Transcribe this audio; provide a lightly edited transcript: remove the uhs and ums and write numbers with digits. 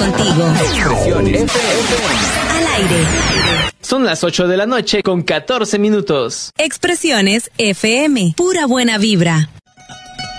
contigo. Expresiones FM. Al aire. Son las 8 de la noche con 14 minutos. Expresiones FM. Pura buena vibra.